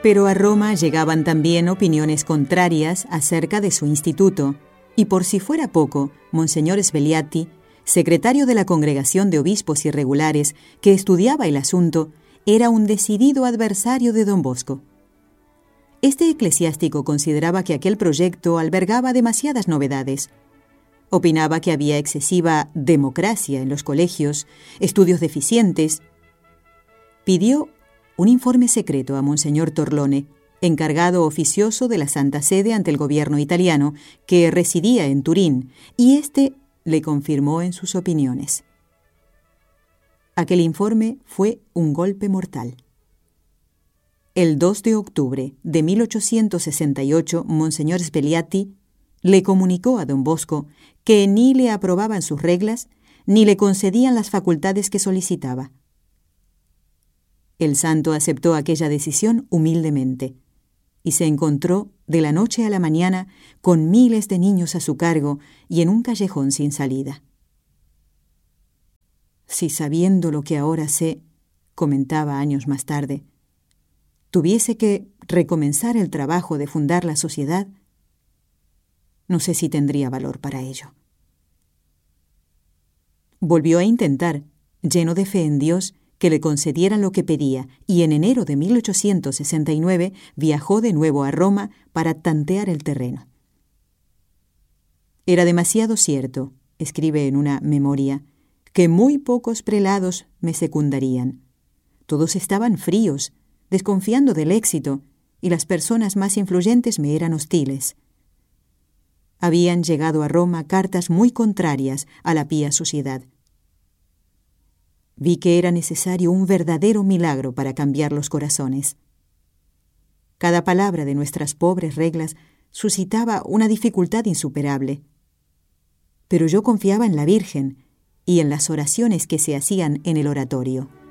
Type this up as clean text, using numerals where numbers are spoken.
Pero a Roma llegaban también opiniones contrarias acerca de su instituto, y por si fuera poco, Monseñor Svegliati, secretario de la Congregación de Obispos Irregulares que estudiaba el asunto, era un decidido adversario de Don Bosco. Este eclesiástico consideraba que aquel proyecto albergaba demasiadas novedades. Opinaba que había excesiva democracia en los colegios, estudios deficientes. Pidió un informe secreto a Monseñor Torlone, encargado oficioso de la Santa Sede ante el gobierno italiano, que residía en Turín, y éste le confirmó en sus opiniones. Aquel informe fue un golpe mortal. El 2 de octubre de 1868, Monseñor Svegliati le comunicó a Don Bosco que ni le aprobaban sus reglas ni le concedían las facultades que solicitaba. El santo aceptó aquella decisión humildemente y se encontró de la noche a la mañana con miles de niños a su cargo y en un callejón sin salida. Si sabiendo lo que ahora sé, comentaba años más tarde, tuviese que recomenzar el trabajo de fundar la sociedad, no sé si tendría valor para ello. Volvió a intentar, lleno de fe en Dios, que le concedieran lo que pedía, y en enero de 1869 viajó de nuevo a Roma para tantear el terreno. Era demasiado cierto, escribe en una memoria, que muy pocos prelados me secundarían. Todos estaban fríos, desconfiando del éxito, y las personas más influyentes me eran hostiles. Habían llegado a Roma cartas muy contrarias a la pía sociedad. Vi que era necesario un verdadero milagro para cambiar los corazones. Cada palabra de nuestras pobres reglas suscitaba una dificultad insuperable. Pero yo confiaba en la Virgen y en las oraciones que se hacían en el oratorio.